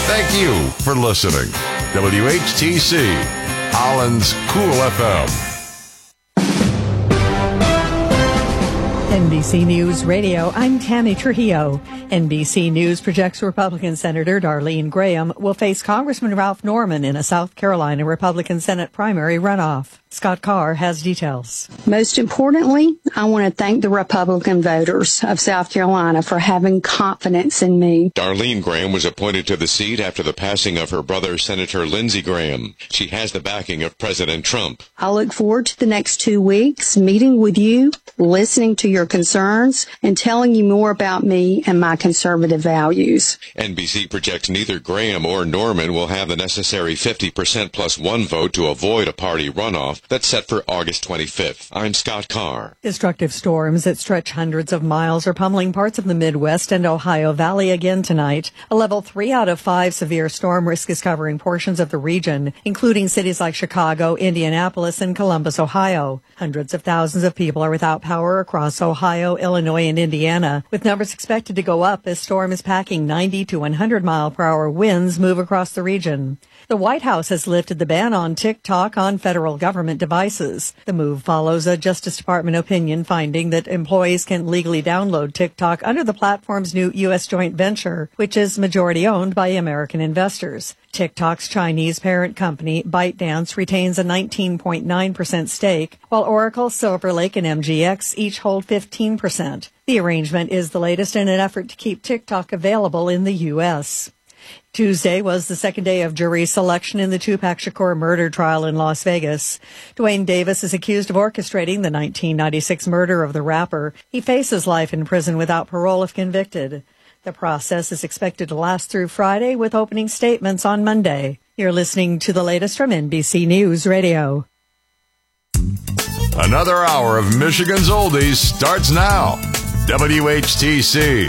Thank you for listening. WHTC, Holland's Cool FM. NBC News Radio, I'm Tammy Trujillo. NBC News projects Republican Senator Darlene Graham will face Congressman Ralph Norman in a South Carolina Republican Senate primary runoff. Scott Carr has details. Most importantly, I want to thank the Republican voters of South Carolina for having confidence in me. Darlene Graham was appointed to the seat after the passing of her brother, Senator Lindsey Graham. She has the backing of President Trump. I look forward to the next 2 weeks, meeting with you, listening to your concerns, and telling you more about me and my conservative values. NBC projects neither Graham or Norman will have the necessary 50% plus one vote to avoid a party runoff that's set for August 25th. I'm Scott Carr. Destructive storms that stretch hundreds of miles are pummeling parts of the Midwest and Ohio Valley again tonight. A level 3 out of 5 severe storm risk is covering portions of the region, including cities like Chicago, Indianapolis, and Columbus, Ohio. Hundreds of thousands of people are without power across Ohio, Illinois, and Indiana, with numbers expected to go up as storm is packing 90 to 100 mile per hour winds move across the region. The White House has lifted the ban on TikTok on federal government devices. The move follows a Justice Department opinion finding that employees can legally download TikTok under the platform's new U.S. joint venture, which is majority owned by American investors. TikTok's Chinese parent company, ByteDance, retains a 19.9% stake, while Oracle, Silver Lake, and MGX each hold 15%. The arrangement is the latest in an effort to keep TikTok available in the U.S. Tuesday was the second day of jury selection in the Tupac Shakur murder trial in Las Vegas. Dwayne Davis is accused of orchestrating the 1996 murder of the rapper. He faces life in prison without parole if convicted. The process is expected to last through Friday with opening statements on Monday. You're listening to the latest from NBC News Radio. Another hour of Michigan's Oldies starts now. WHTC.